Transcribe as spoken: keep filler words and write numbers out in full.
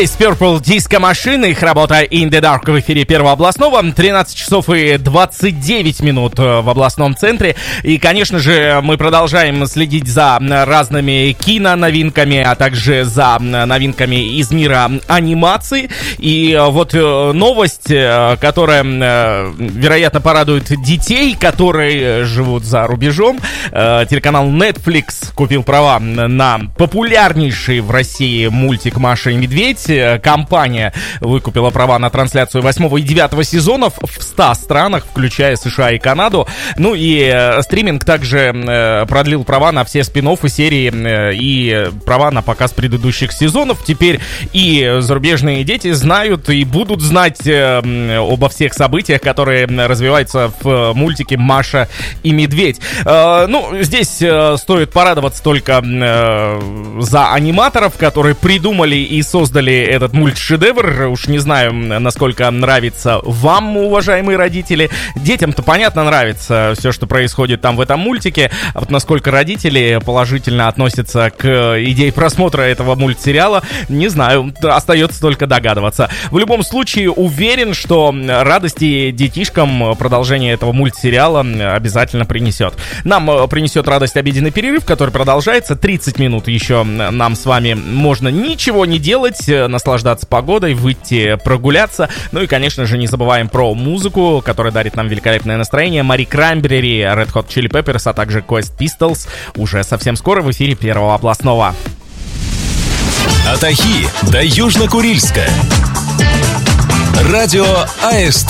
Из Purple Disco Machine, их работа In The Dark в эфире Первого областного, тринадцать часов и двадцать девять минут в областном центре. И, конечно же, мы продолжаем следить за разными киноновинками, а также за новинками из мира анимации. И вот новость, которая, вероятно, порадует детей, которые живут за рубежом. Телеканал Netflix купил права на популярнейший в России мультик «Маша и Медведь». Компания выкупила права на трансляцию восьмого и девятого сезонов в ста странах, включая США и Канаду. Ну и э, стриминг также э, продлил права на все спин-оффы серии э, и права на показ предыдущих сезонов. Теперь и зарубежные дети знают и будут знать э, обо всех событиях, которые развиваются в мультике «Маша и Медведь». Э, ну, здесь э, стоит порадоваться только э, за аниматоров, которые придумали и создали этот мультшедевр. Уж не знаю, насколько нравится вам, уважаемые родители. Детям-то, понятно, нравится все, что происходит там в этом мультике. А вот насколько родители положительно относятся к идее просмотра этого мультсериала, не знаю, остается только догадываться. В любом случае, уверен, что радости детишкам продолжение этого мультсериала обязательно принесет. Нам принесет радость обеденный перерыв, который продолжается. тридцать минут еще нам с вами можно ничего не делать, наслаждаться погодой, выйти прогуляться. Ну и, конечно же, не забываем про музыку, которая дарит нам великолепное настроение. Мари Краймбрери, Red Hot Chili Peppers, а также Quest Pistols уже совсем скоро в эфире Первого областного. От Ахи до Южно-Курильска. Радио АСТ.